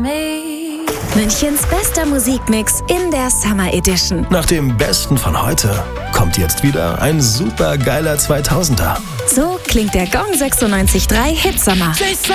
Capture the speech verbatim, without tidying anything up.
me. Münchens bester Musikmix in der Summer Edition. Nach dem Besten von heute kommt jetzt wieder ein super geiler zweitausender. So klingt der Gong sechsundneunzig Komma drei Hitsommer.